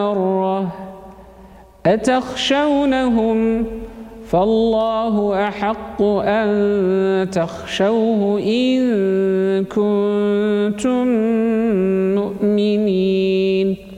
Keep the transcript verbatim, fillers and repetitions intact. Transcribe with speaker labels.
Speaker 1: مرة أتخشونهم فالله أحق أن تخشوه إن كنتم مؤمنين